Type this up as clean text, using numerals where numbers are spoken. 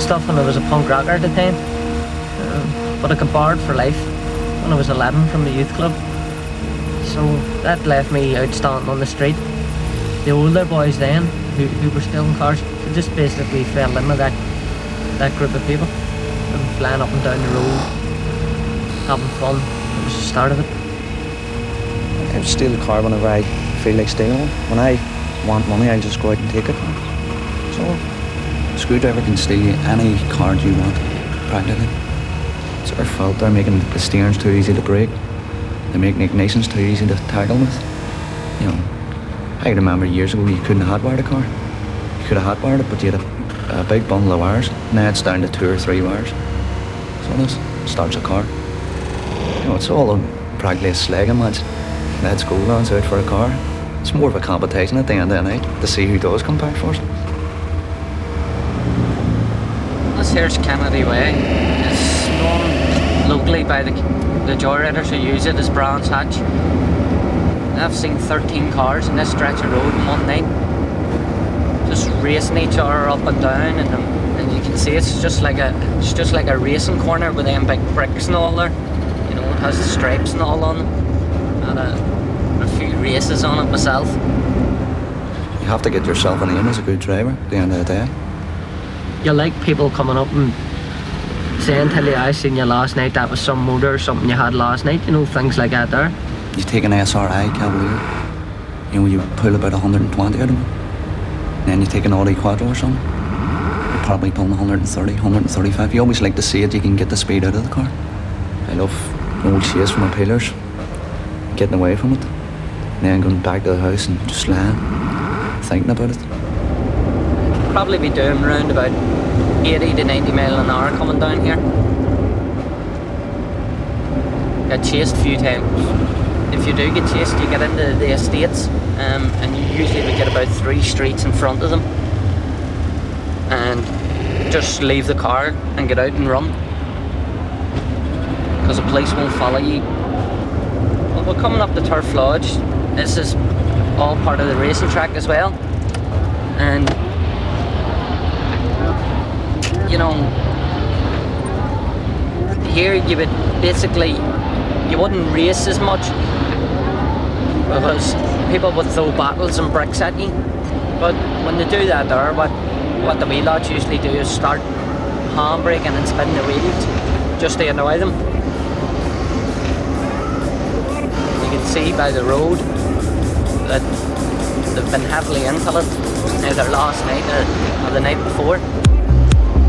stuff when I was a punk rocker at the time. But I got barred for life when I was 11 from the youth club. So that left me out standing on the street. The older boys then, who were still in cars, they just basically fell in with that group of people. And flying up and down the road, having fun. It was the start of it. I steal a car whenever I feel like stealing one. When I want money, I'll just go out and take a car. So, a screwdriver can steal any card you want, practically. It's their fault. They're making the steerings too easy to break. They make the ignitions too easy to tackle with. You know, I remember years ago you couldn't have hotwired a car. You could have hotwired it, but you had a big bundle of wires. Now it's down to 2 or 3 wires. So this starts a car. You know, it's all practically a slagging match. Let's go, lads, out for a car. It's more of a competition at the end of the night to see who does come back first. This here's Kennedy Way. It's known locally by the joyriders who use it as Brands Hatch. I've seen 13 cars in this stretch of road in one night, just racing each other up and down, and you can see it's just like a racing corner with them big bricks and all there. You know, it has the stripes and all on them, and a few races on it myself. You have to get yourself a name as a good driver at the end of the day. You like people coming up and saying to you, I seen you last night, that was some motor or something you had last night, you know, things like that there. You take an SRI Cavalier, you know, you pull about 120 out of it. And then you take an Audi Quattro or something, you're probably pulling 130, 135. You always like to see it, you can get the speed out of the car. I love the old chase from the pillars, getting away from it, and then going back to the house and just lying, thinking about it. Probably be doing around about 80 to 90 mile an hour coming down here. Got chased a few times. If you do get chased, you get into the estates, and you usually would get about 3 streets in front of them, and just leave the car and get out and run, because the police won't follow you. Well, we're coming up to Turf Lodge. This is all part of the racing track as well, and you know, here you would basically, you wouldn't race as much because people would throw bottles and bricks at you. But when they do that there, what the wheel lads usually do is start handbraking and spinning the wheels just to annoy them. You can see by the road that they've been heavily into it, either last night or the night before.